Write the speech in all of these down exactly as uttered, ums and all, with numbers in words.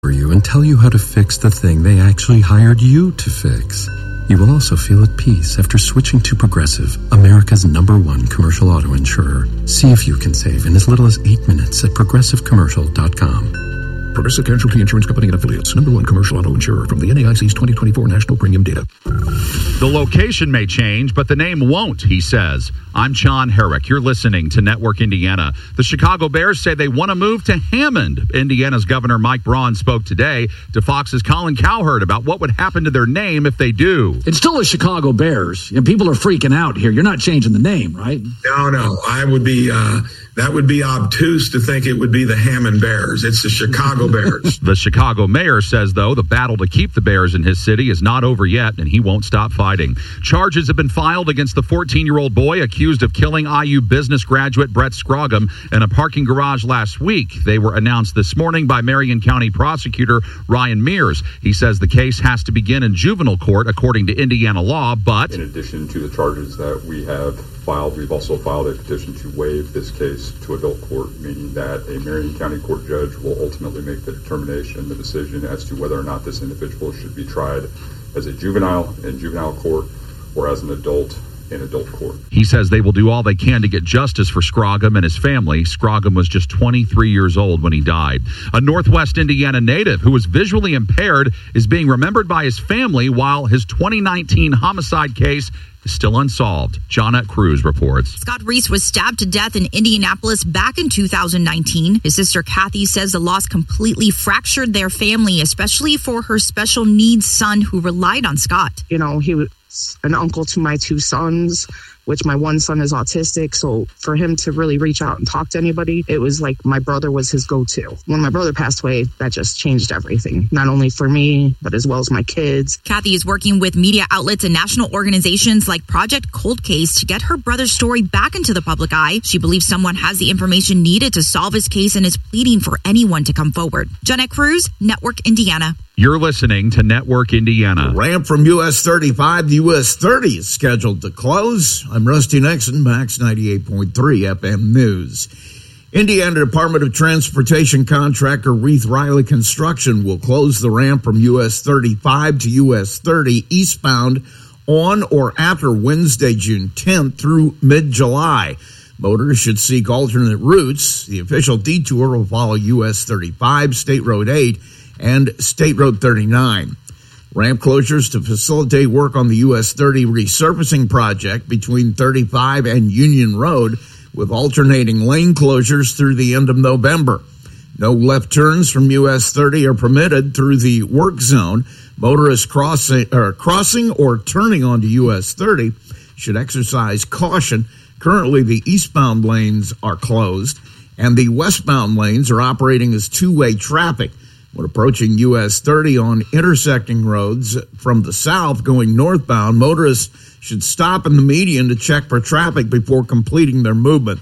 for you and tell you how to fix the thing they actually hired you to fix. You will also feel at peace after switching to Progressive, America's number one commercial auto insurer. See if you can save in as little as eight minutes at progressive commercial dot com. Progressive Casualty Insurance Company and Affiliates, number one commercial auto insurer from the N A I C's twenty twenty-four National Premium Data. The location may change, but the name won't, he says. I'm John Herrick. You're listening to Network Indiana. The Chicago Bears say they want to move to Hammond. Indiana's Governor Mike Braun spoke today to Fox's Colin Cowherd about what would happen to their name if they do. It's still the Chicago Bears. And people are freaking out here. You're not changing the name, right? No, no. I would be... Uh, That would be obtuse to think it would be the Hammond Bears. It's the Chicago Bears. The Chicago mayor says, though, the battle to keep the Bears in his city is not over yet, and he won't stop fighting. Charges have been filed against the fourteen-year-old boy accused of killing I U business graduate Brett Scroggum in a parking garage last week. They were announced this morning by Marion County prosecutor Ryan Mears. He says the case has to begin in juvenile court according to Indiana law, but... In addition to the charges that we have filed, we've also filed a petition to waive this case to adult court, meaning that a Marion County court judge will ultimately make the determination, the decision as to whether or not this individual should be tried as a juvenile in juvenile court or as an adult in adult court. He says they will do all they can to get justice for Scroggum and his family. Scroggum was just twenty-three years old when he died. A Northwest Indiana native who was visually impaired is being remembered by his family while his twenty nineteen homicide case is still unsolved. Jonette Cruz reports. Scott Reese was stabbed to death in Indianapolis back in two thousand nineteen. His sister Kathy says the loss completely fractured their family, especially for her special needs son who relied on Scott. You know, he was an uncle to my two sons, which my one son is autistic. So for him to really reach out and talk to anybody, it was like my brother was his go-to. When my brother passed away, that just changed everything, not only for me, but as well as my kids. Kathy is working with media outlets and national organizations like Project Cold Case to get her brother's story back into the public eye. She believes someone has the information needed to solve his case and is pleading for anyone to come forward. Jonette Cruz, Network Indiana. You're listening to Network Indiana. The ramp from U S thirty-five to U S thirty is scheduled to close. I'm Rusty Nixon, Max ninety-eight point three F M News. Indiana Department of Transportation contractor Reith Riley Construction will close the ramp from U S thirty-five to U S thirty eastbound on or after Wednesday, June tenth through mid-July. Motorists should seek alternate routes. The official detour will follow U S thirty-five, State Road eight, and State Road thirty-nine. Ramp closures to facilitate work on the U S thirty resurfacing project between thirty-five and Union Road, with alternating lane closures through the end of November. No left turns from U S thirty are permitted through the work zone. Motorists crossing or, crossing or turning onto U S thirty should exercise caution. Currently, the eastbound lanes are closed, and the westbound lanes are operating as two-way traffic. When approaching U S thirty on intersecting roads from the south going northbound, motorists should stop in the median to check for traffic before completing their movement.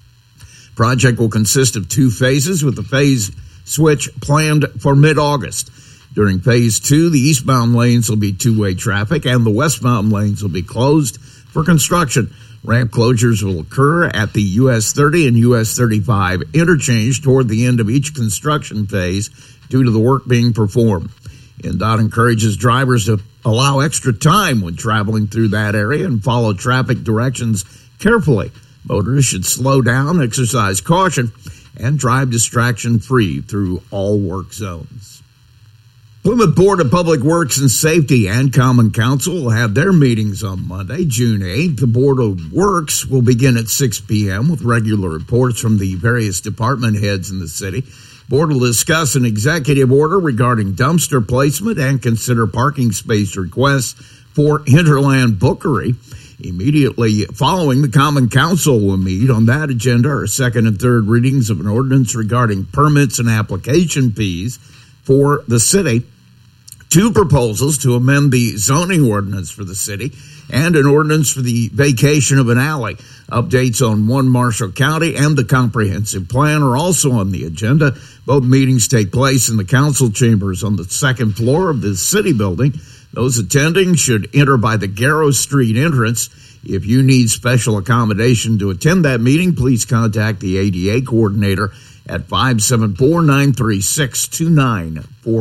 Project will consist of two phases, with the phase switch planned for mid-August. During phase two, the eastbound lanes will be two-way traffic and the westbound lanes will be closed for construction. Ramp closures will occur at the U S thirty and U S thirty-five interchange toward the end of each construction phase due to the work being performed. N D O T encourages drivers to allow extra time when traveling through that area and follow traffic directions carefully. Motorists should slow down, exercise caution, and drive distraction-free through all work zones. Plymouth Board of Public Works and Safety and Common Council will have their meetings on Monday, June eighth. The Board of Works will begin at six p.m. with regular reports from the various department heads in the city. Board will discuss an executive order regarding dumpster placement and consider parking space requests for Hinterland Bookery. Immediately following, the Common Council will meet. On that agenda are second and third readings of an ordinance regarding permits and application fees for the city, two proposals to amend the zoning ordinance for the city, and an ordinance for the vacation of an alley. Updates on One Marshall County and the comprehensive plan are also on the agenda. Both meetings take place in the council chambers on the second floor of the city building. Those attending should enter by the Garrow Street entrance. If you need special accommodation to attend that meeting, please contact the A D A coordinator at five seven four, nine three six, two nine four.